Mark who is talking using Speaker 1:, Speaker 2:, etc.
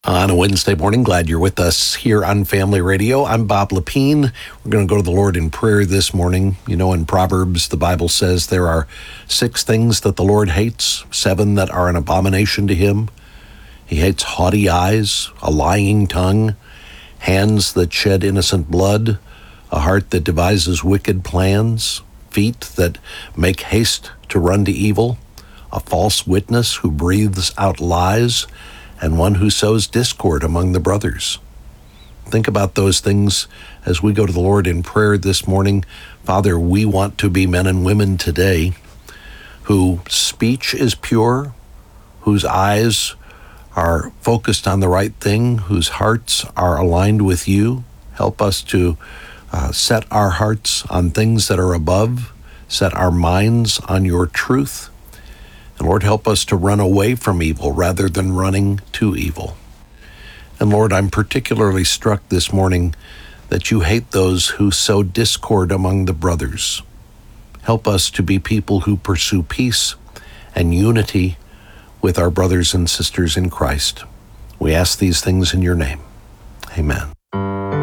Speaker 1: On a Wednesday morning, glad you're with us here on Family Radio. I'm Bob Lepine. We're going to go to the Lord in prayer this morning. You know, in Proverbs, the Bible says there are 6 things that the Lord hates, 7 that are an abomination to him. He hates haughty eyes, a lying tongue, hands that shed innocent blood, a heart that devises wicked plans, feet that make haste to run to evil, a false witness who breathes out lies, and one who sows discord among the brothers. Think about those things as we go to the Lord in prayer this morning. Father, we want to be men and women today whose speech is pure, whose eyes are focused on the right thing, whose hearts are aligned with you. Help us to set our hearts on things that are above, set our minds on your truth. And Lord, help us to run away from evil rather than running to evil. And Lord, I'm particularly struck this morning that you hate those who sow discord among the brothers. Help us to be people who pursue peace and unity with our brothers and sisters in Christ. We ask these things in your name. Amen.